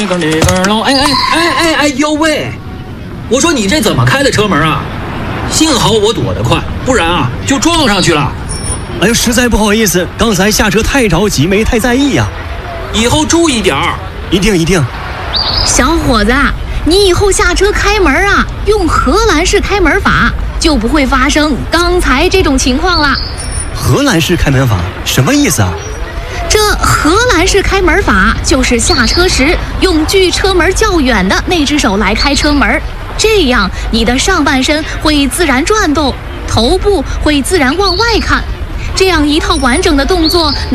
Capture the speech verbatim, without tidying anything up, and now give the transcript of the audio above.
那个那个喽，哎哎哎哎哎呦喂！我说你这怎么开的车门啊？幸好我躲得快，不然啊就撞上去了。 哎呦，实在不好意思，刚才下车太着急，没太在意呀、 啊。以后注意点儿。 一定一定。 小伙子，你以后下车开门啊，用荷兰式开门法，就不会发生刚才这种情况了。 荷兰式开门法什么意思啊？ 这荷兰式开门法就是下车时用距车门较远的那只手来开车门，这样你的上半身会自然转动，头部会自然往外看，这样一套完整的动作